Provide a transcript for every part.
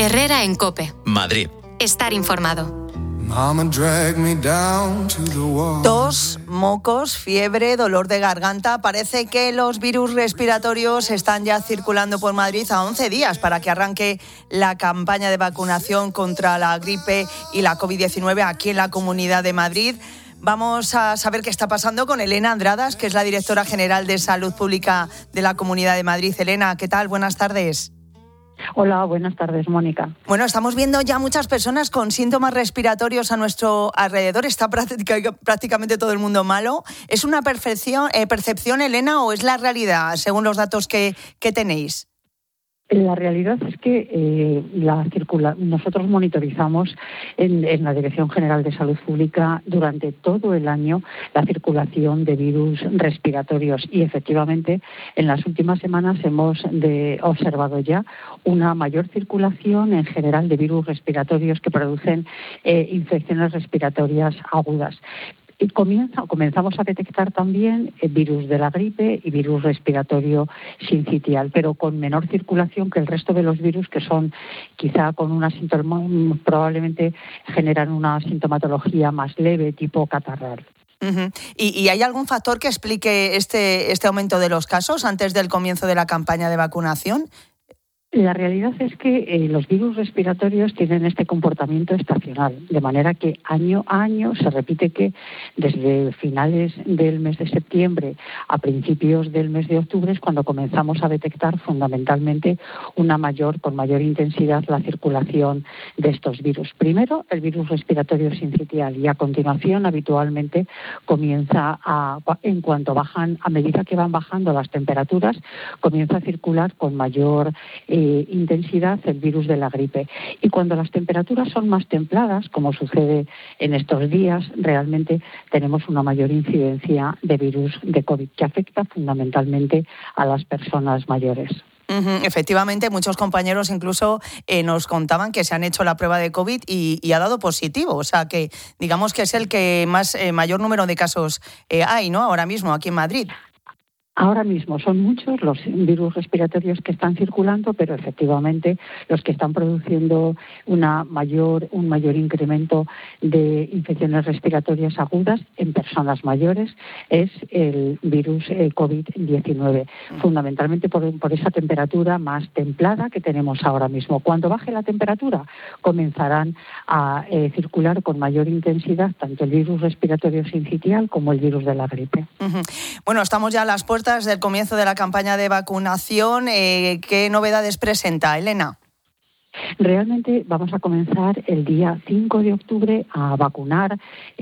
Herrera en COPE. Madrid. Estar informado. Tos, mocos, fiebre, dolor de garganta. Parece que los virus respiratorios están ya circulando por Madrid a 11 días para que arranque la campaña de vacunación contra la gripe y la COVID-19 aquí en la Comunidad de Madrid. Vamos a saber qué está pasando con Elena Andradas, que es la directora general de Salud Pública de la Comunidad de Madrid. Elena, ¿qué tal? Buenas tardes. Hola, buenas tardes, Mónica. Bueno, estamos viendo ya muchas personas con síntomas respiratorios a nuestro alrededor. Está prácticamente todo el mundo malo. ¿Es una percepción, Elena, o es la realidad, según los datos que tenéis? La realidad es que nosotros monitorizamos en la Dirección General de Salud Pública durante todo el año la circulación de virus respiratorios y efectivamente en las últimas semanas hemos observado ya una mayor circulación en general de virus respiratorios que producen infecciones respiratorias agudas. Y comenzamos a detectar también virus de la gripe y virus respiratorio sincitial, pero con menor circulación que el resto de los virus, que son quizá con una probablemente generan una sintomatología más leve, tipo catarral. Uh-huh. ¿Y hay algún factor que explique este aumento de los casos antes del comienzo de la campaña de vacunación? La realidad es que los virus respiratorios tienen este comportamiento estacional, de manera que año a año se repite que desde finales del mes de septiembre a principios del mes de octubre es cuando comenzamos a detectar fundamentalmente con mayor intensidad la circulación de estos virus. Primero el virus respiratorio sincitial y a continuación habitualmente comienza a medida que van bajando las temperaturas, comienza a circular con mayor intensidad el virus de la gripe. Y cuando las temperaturas son más templadas, como sucede en estos días, realmente tenemos una mayor incidencia de virus de COVID, que afecta fundamentalmente a las personas mayores. Uh-huh. Efectivamente, muchos compañeros incluso nos contaban que se han hecho la prueba de COVID y ha dado positivo. O sea que digamos que es el que mayor número de casos hay, ¿no? Ahora mismo aquí en Madrid. Ahora mismo son muchos los virus respiratorios que están circulando, pero efectivamente los que están produciendo un mayor incremento de infecciones respiratorias agudas en personas mayores es el virus COVID-19, fundamentalmente por esa temperatura más templada que tenemos ahora mismo. Cuando baje la temperatura comenzarán a circular con mayor intensidad tanto el virus respiratorio sincitial como el virus de la gripe. Uh-huh. Bueno, estamos ya a las puertas del comienzo de la campaña de vacunación. ¿Qué novedades presenta, Elena? Realmente vamos a comenzar el día 5 de octubre a vacunar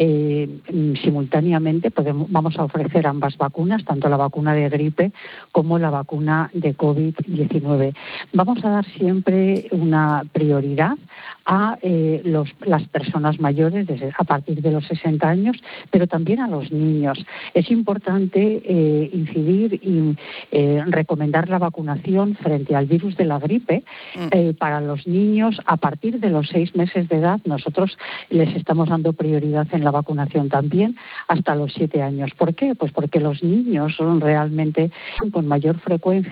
simultáneamente. Vamos a ofrecer ambas vacunas, tanto la vacuna de gripe como la vacuna de COVID-19. Vamos a dar siempre una prioridad a las personas mayores a partir de los 60 años, pero también a los niños. Es importante incidir y recomendar la vacunación frente al virus de la gripe para los niños a partir de los 6 meses de edad. Nosotros les estamos dando prioridad en la vacunación también hasta los 7 años. ¿Por qué? Pues porque los niños son realmente con mayor frecuencia